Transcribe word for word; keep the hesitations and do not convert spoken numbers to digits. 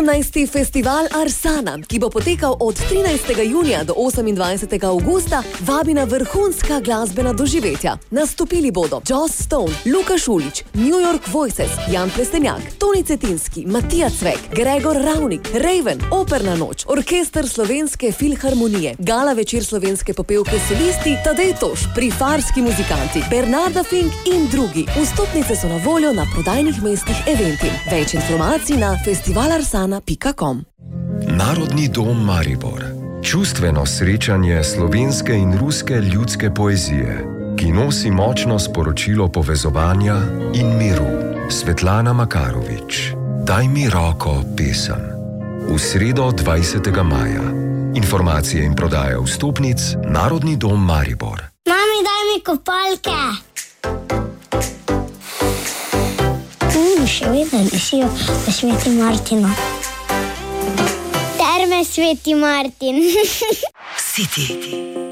sedemnajsti festival Arsana, ki bo potekal od trinajstega junija do osemindvajsetega avgusta, vabi na vrhunska glasbena doživetja. Nastopili bodo Joss Stone, Luka Šulić, New York Voices, Jan Plestenjak, Toni Cetinski, Matija Cvek, Gregor Ravnik, Raven, Operna noč, Orkester Slovenske filharmonije, gala večer slovenske popevke solisti, Tadej Toš, prifarski muzikanti, Bernarda Fink in drugi. Vstopnice so na voljo na prodajnih mestih Eventim. Več informacij na festivalarsana pika com. Narodni dom Maribor. Čustveno srečanje slovenske in ruske ljudske poezije, ki nosi močno sporočilo povezovanja in miru. Svetlana Makarovič. Daj mi roko, pesem. V sredo dvajsetega maja. Informacije in prodaja vstopnic Narodni dom Maribor. Mami, daj mi kopalke. Mm, še vedno nisijo v Sveti Martinu. Terme Sveti Martin. City.